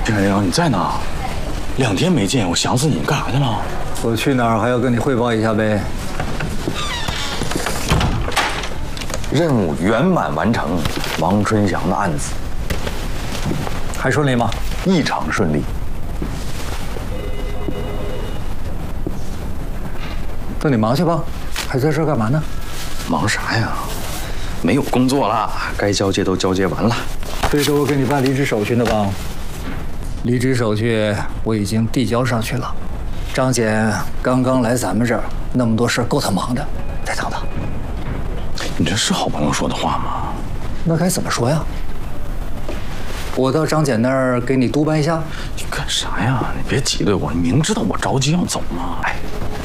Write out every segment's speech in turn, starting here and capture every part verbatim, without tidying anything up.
丁海洋，你在哪？两天没见，我想死你，干啥去了？ 我去哪儿还要跟你汇报一下呗。 任务圆满完成，王春祥的案子还顺利吗？ 异常顺利。 那你忙去吧，还在这儿干嘛呢？ 忙啥呀？没有工作了，该交接都交接完了。 这是我给你办离职手续呢吧？离职手续我已经递交上去了。张姐刚刚来咱们这儿，那么多事够她忙的，再等等。 你这是好朋友说的话吗？ 那该怎么说呀？我到张姐那儿给你督办一下。 你干啥呀？你别挤兑我，你明知道我着急要走吗？哎，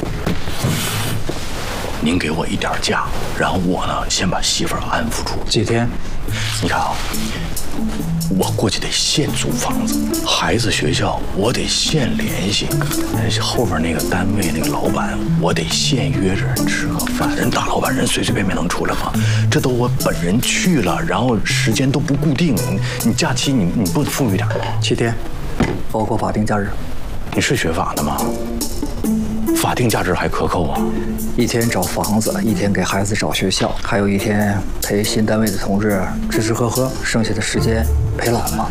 您给我一点假，然后我呢先把媳妇儿安抚住。 几天？ 你看啊，我过去得现租房子，孩子学校我得现联系，后边那个单位那个老板我得现约着人吃个饭。人大老板人随随便便能出来吗？这都我本人去了，然后时间都不固定。你你假期你你不富裕点吗？ 七天，包括法定假日。 你是学法的吗？法定假日还克扣啊？ 一天找房子，一天给孩子找学校，还有一天陪新单位的同志吃吃喝喝，剩下的时间陪老妈。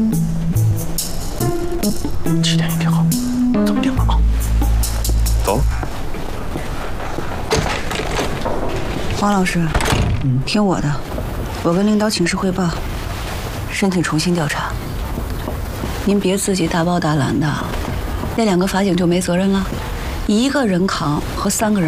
七天也挺好，这么定了啊？走。 王老师，嗯，听我的，我跟领导请示汇报，申请重新调查。您别自己大包大揽的，那两个法警就没责任了，一个人扛和三个人。